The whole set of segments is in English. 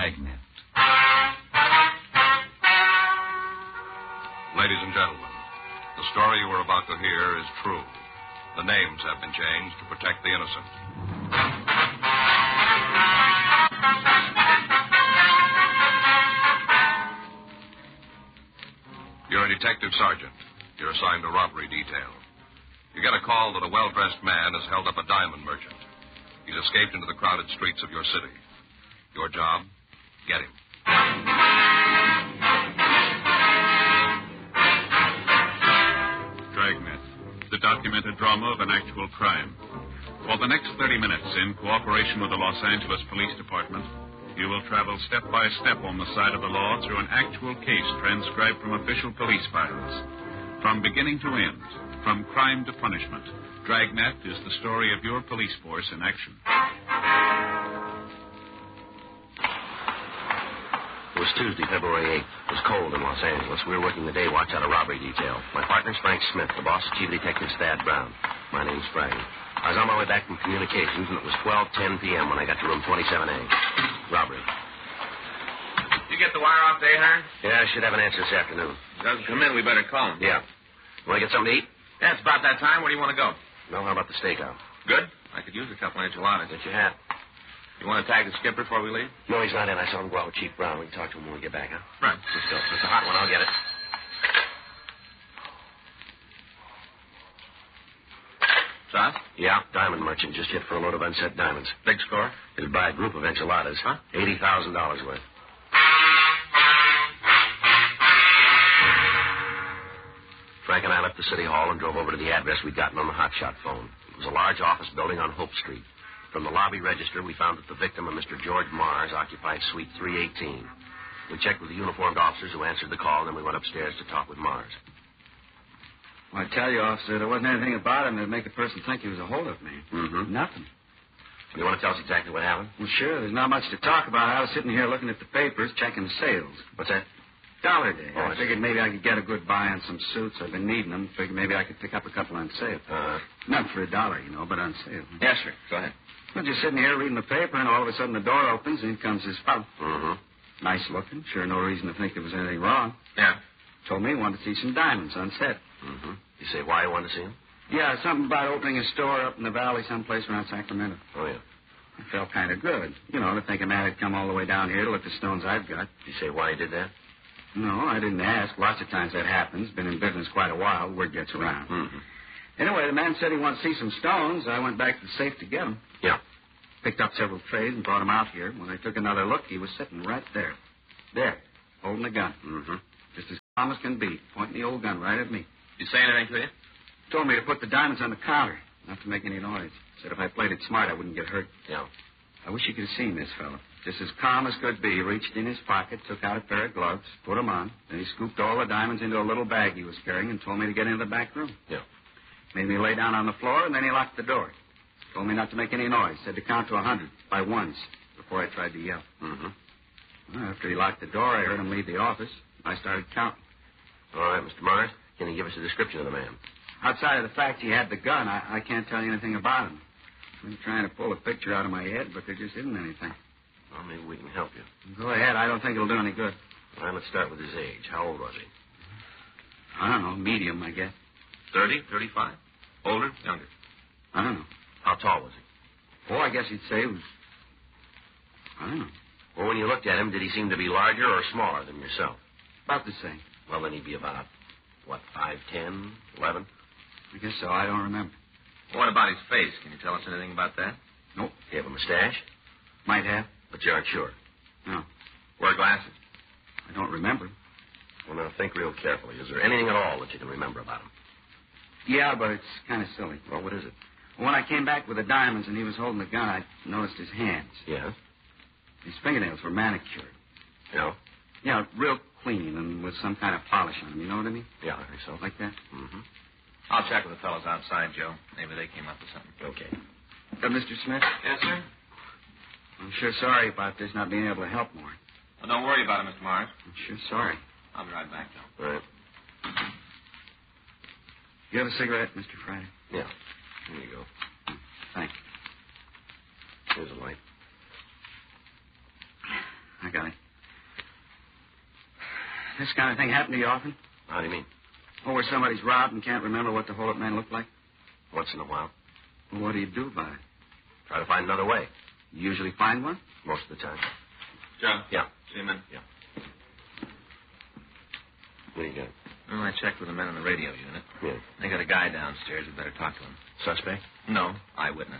Dragnet. Ladies and gentlemen, the story you are about to hear is true. The names have been changed to protect the innocent. You're a detective sergeant. You're assigned to robbery detail. You get a call that a well-dressed man has held up a diamond merchant. He's escaped into the crowded streets of your city. Your job? Get him. Dragnet, the documented drama of an actual crime. For the next 30 minutes, in cooperation with the Los Angeles Police Department, you will travel step by step on the side of the law through an actual case transcribed from official police files. From beginning to end, from crime to punishment, Dragnet is the story of your police force in action. It was Tuesday, February 8th. It was cold in Los Angeles. We were working the day watch out of robbery detail. My partner's Frank Smith. The boss is Chief Detective Thad Brown. My name's Frank. I was on my way back from communications, and it was 12:10 p.m. when I got to room 27A. Robbery. You get the wire off today, Hearn? Yeah, I should have an answer this afternoon. If he doesn't come in, we better call him. Yeah. You want to get something to eat? Yeah, it's about that time. Where do you want to go? No, how about the stakeout? Good. I could use a couple enchiladas. Get your hat. You want to tag the skipper before we leave? No, he's not in. I saw him go out with Chief Brown. We can talk to him when we get back, huh? Right. Let's go. It's a hot one. I'll get it. Sauce? Yeah, diamond merchant just hit for a load of unset diamonds. Big score? He'll buy a group of enchiladas. Huh? $80,000 worth. Frank and I left the city hall and drove over to the address we'd gotten on the hotshot phone. It was a large office building on Hope Street. From the lobby register, we found that the victim, a Mr. George Mars, occupied suite 318. We checked with the uniformed officers who answered the call, and then we went upstairs to talk with Mars. Well, I tell you, officer, there wasn't anything about him that'd make a person think he was a hold of me. Mm-hmm. Nothing. You want to tell us exactly what happened? Well, sure. There's not much to talk about. I was sitting here looking at the papers, checking the sales. What's that? Dollar Day. Oh, I figured maybe I could get a good buy on some suits. I've been needing them. Figured maybe I could pick up a couple on sale. Not for $1, but on sale. Yes, sir. Go ahead. Well, just sitting here reading the paper, and all of a sudden the door opens, and in comes this fellow. Mm-hmm. Nice looking. Sure, no reason to think there was anything wrong. Yeah. Told me he wanted to see some diamonds on set. Mm-hmm. You say why you wanted to see him? Yeah, something about opening a store up in the valley someplace around Sacramento. Oh, yeah. I felt kind of good. You know, to think a man had come all the way down here to look at the stones I've got. You say why he did that? No, I didn't ask. Lots of times that happens. Been in business quite a while. Word gets around. Mm-hmm. Anyway, the man said he wanted to see some stones. I went back to the safe to get them. Yeah. Picked up several trays and brought them out here. When I took another look, he was sitting right there. There, holding a gun. Mm-hmm. Just as calm as can be, pointing the old gun right at me. You say anything to you? Told me to put the diamonds on the counter, not to make any noise. Said if I played it smart, I wouldn't get hurt. Yeah. I wish you could have seen this fellow. Just as calm as could be, he reached in his pocket, took out a pair of gloves, put them on. Then he scooped all the diamonds into a little bag he was carrying and told me to get into the back room. Yeah. Made me lay down on the floor, and then he locked the door. Told me not to make any noise. Said to count to 100 by ones before I tried to yell. Mm-hmm. Well, after he locked the door, I heard him leave the office. I started counting. All right, Mr. Mars, can you give us a description of the man? Outside of the fact he had the gun, I can't tell you anything about him. I've been trying to pull a picture out of my head, but there just isn't anything. Well, maybe we can help you. Go ahead. I don't think it'll do any good. All right, let's start with his age. How old was he? I don't know. Medium, I guess. 30, 35? Older, younger? I don't know. How tall was he? Oh, I guess you'd say he was... I don't know. Well, when you looked at him, did he seem to be larger or smaller than yourself? About the same. Well, then he'd be about, 5'10", 11? I guess so. I don't remember. What about his face? Can you tell us anything about that? Nope. He have a mustache? Might have. But you aren't sure. No. Wear glasses? I don't remember. Well, now, think real carefully. Is there anything at all that you can remember about him? Yeah, but it's kind of silly. Well, what is it? When I came back with the diamonds and he was holding the gun, I noticed his hands. Yeah? His fingernails were manicured. Yeah? Yeah, real clean and with some kind of polish on them. You know what I mean? Yeah, I think so. Like that? Mm-hmm. I'll check with the fellows outside, Joe. Maybe they came up with something. Okay. Mr. Smith? Yes, sir? I'm sure sorry about this not being able to help more. Well, don't worry about it, Mr. Mars. I'm sure sorry. I'll be right back, Joe. All right. You have a cigarette, Mr. Friday? Yeah. Here you go. Thanks. Here's a light. I guy. This kind of thing happen to you often? How do you mean? Oh, where somebody's robbed and can't remember what the hold-up man looked like? Once in a while. Well, what do you do about it? Try to find another way. You usually find one? Most of the time. Joe. Yeah. See him in? Yeah. What do you got? Well, I checked with the men in the radio unit. Yeah. They got a guy downstairs. We better talk to him. Suspect? No, eyewitness.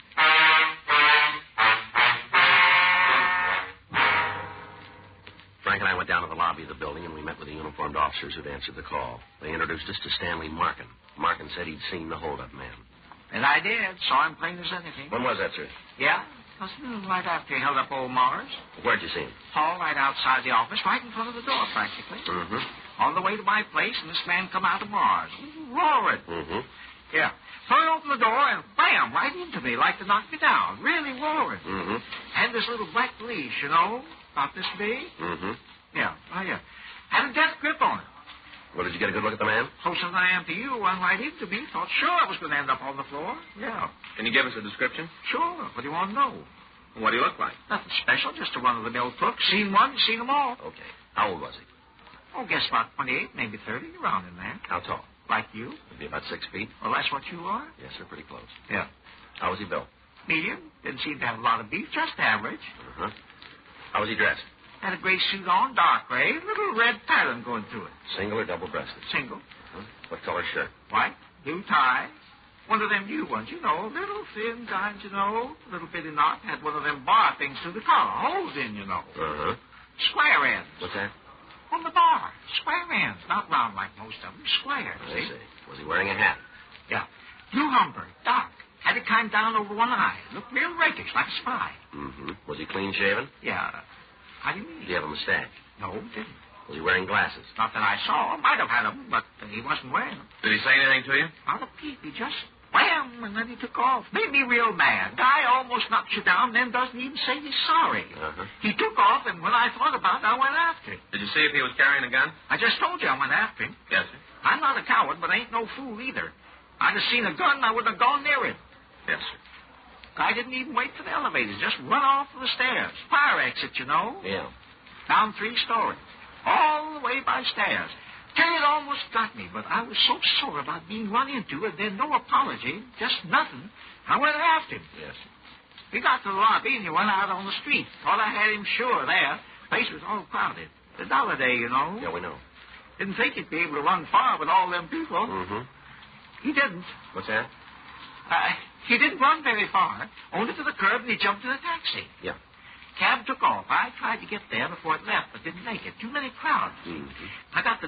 Frank and I went down to the lobby of the building, and we met with the uniformed officers who'd answered the call. They introduced us to Stanley Markin. Markin said he'd seen the hold-up man. And I did. Saw him plain as anything. When was that, sir? Yeah? Wasn't it right after he held up old Mars? Where'd you see him? Hall, right outside the office, right in front of the door, practically. Mm-hmm. On the way to my place, and this man come out of Mars. Roaring. Mm-hmm. Yeah. Threw open the door and bam, right into me, like to knock me down. Really roaring. Mm-hmm. And this little black leash, you know, about this big. Mm-hmm. Yeah, right here. Had a death grip on it. Well, did you get a good look at the man? Closer than I am to you, one right into me. Thought sure I was going to end up on the floor. Yeah. Can you give us a description? Sure. What do you want to know? What do you look like? Nothing special, just a run-of-the-mill crook. Seen one, seen them all. Okay. How old was he? Oh, guess about 28, maybe 30, around in there. How tall? Like you. Maybe about 6 feet. Well, that's what you are? Yes, sir, pretty close. Yeah. How was he built? Medium. Didn't seem to have a lot of beef, just average. Uh-huh. How was he dressed? Had a gray suit on, dark gray, little red pattern going through it. Single or double-breasted? Single. Uh-huh. What color shirt? White, blue tie. One of them new ones, you know, little thin kinds, you know, little bitty knot. Had one of them bar things through the collar, holes in, you know. Uh-huh. Square ends. What's that? On the bar. Square ends. Not round like most of them. Square. I see. Was he wearing a hat? Yeah. Blue Humber. Dark. Had it kind down over one eye. Looked real rakish, like a spy. Mm-hmm. Was he clean-shaven? Yeah. How do you mean? Did he have a mustache? No, didn't. Was he wearing glasses? Not that I saw. Might have had them, but he wasn't wearing them. Did he say anything to you? Not a peep. He just wham, and then he took off. Made me real mad. Guy almost knocks you down, then doesn't even say he's sorry. Uh-huh. He took off, and when I thought about it, I went after him. Did you see if he was carrying a gun? I just told you I went after him. Yes, sir. I'm not a coward, but I ain't no fool either. I'd have seen a gun, I wouldn't have gone near it. Yes, sir. Guy didn't even wait for the elevators. Just run off to the stairs. Fire exit, you know. Yeah. Down 3 stories. All the way by stairs. Tell you, it almost got me, but I was so sore about being run into, and then no apology, just nothing. I went after him. Yes. We got to the lobby, and he went out on the street. Thought I had him sure there. Place was all crowded. The dollar day, you know. Yeah, we know. Didn't think he'd be able to run far with all them people. Mm-hmm. He didn't. What's that? He didn't run very far. Only to the curb, and he jumped in a taxi. Yeah. Cab took off. I tried to get there before it left, but didn't make it. Too many crowds. Mm-hmm. I got the